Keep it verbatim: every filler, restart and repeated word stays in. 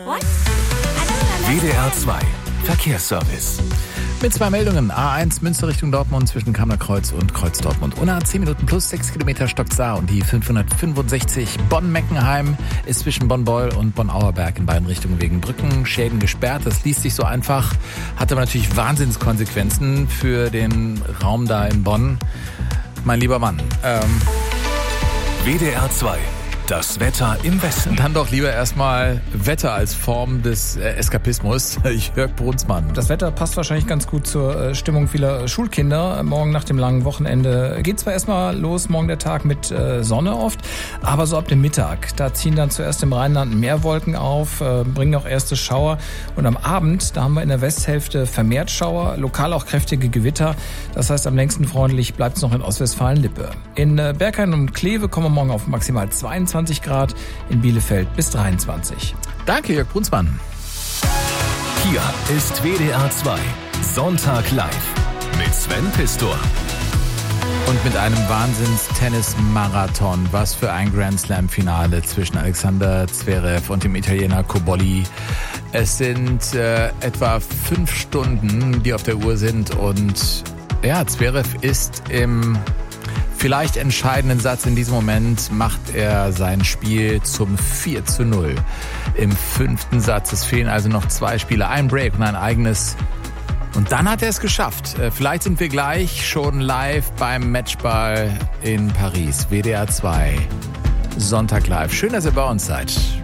W D R zwei Verkehrsservice. Mit zwei Meldungen. A eins Münster Richtung Dortmund zwischen Kamener Kreuz und Kreuz Dortmund. Unna zehn Minuten plus sechs Kilometer Stocksaar und die fünfhundertfünfundsechzig Bonn-Meckenheim ist zwischen Bonn-Beul und Bonn-Auerberg in beiden Richtungen wegen Brückenschäden gesperrt. Das liest sich so einfach, hat aber natürlich Wahnsinnskonsequenzen für den Raum da in Bonn. Mein lieber Mann. Ähm W D R zwei. Das Wetter im Westen. Dann doch lieber erstmal Wetter als Form des äh, Eskapismus. Jörg Brunsmann. Das Wetter passt wahrscheinlich ganz gut zur äh, Stimmung vieler Schulkinder. Morgen nach dem langen Wochenende geht zwar erstmal los, morgen der Tag mit äh, Sonne oft, aber so ab dem Mittag, da ziehen dann zuerst im Rheinland mehr Wolken auf, äh, bringen auch erste Schauer. Und am Abend, da haben wir in der Westhälfte vermehrt Schauer, lokal auch kräftige Gewitter. Das heißt, am längsten freundlich bleibt es noch in Ostwestfalen-Lippe. In äh, Berghain und Kleve kommen wir morgen auf maximal zweiundzwanzig Grad, in Bielefeld bis dreiundzwanzig. Danke, Jörg Brunsmann. Hier ist W D R zwei Sonntag live mit Sven Pistor. Und mit einem Wahnsinns-Tennis-Marathon. Was für ein Grand-Slam-Finale zwischen Alexander Zverev und dem Italiener Cobolli. Es sind äh, etwa fünf Stunden, die auf der Uhr sind. Und ja, Zverev ist im vielleicht entscheidenden Satz in diesem Moment, macht er sein Spiel zum vier zu null. Im fünften Satz. Es fehlen also noch zwei Spiele, ein Break und ein eigenes. Und dann hat er es geschafft. Vielleicht sind wir gleich schon live beim Matchball in Paris. W D R zwei Sonntag live. Schön, dass ihr bei uns seid.